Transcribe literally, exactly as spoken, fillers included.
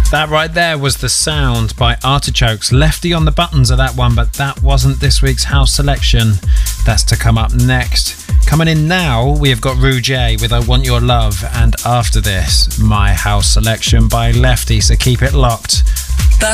That right there was The Sound by Artichokes. Lefty on the buttons of that one, but that wasn't this week's house selection. That's to come up next. Coming in now, we have got Rouge with I Want Your Love, and after this, my house selection by Lefty, so keep it locked.